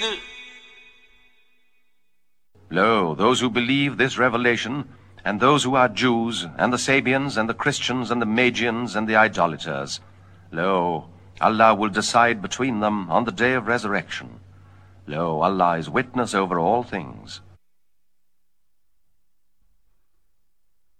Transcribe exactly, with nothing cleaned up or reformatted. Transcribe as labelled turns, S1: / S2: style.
S1: Lo, those who believe this revelation, and those who are Jews, and the Sabians, and the Christians, and the Magians, and the idolaters, lo, Allah will decide between them on the day of resurrection. Lo, Allah is witness over all things.